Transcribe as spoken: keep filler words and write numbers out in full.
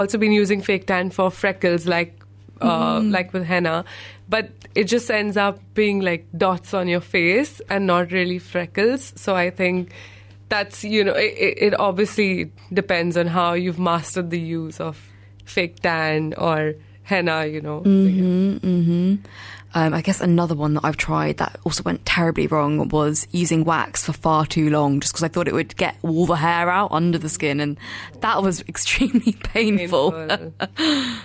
Also been using fake tan for freckles, like uh, Mm. like with henna, but it just ends up being like dots on your face and not really freckles. So I think that's, you know, it, it obviously depends on how you've mastered the use of fake tan or henna, you know. So, yeah. Mm-hmm, mm-hmm. Um, I guess another one that I've tried that also went terribly wrong was using wax for far too long, just because I thought it would get all the hair out under the skin, and that was extremely painful. Painful.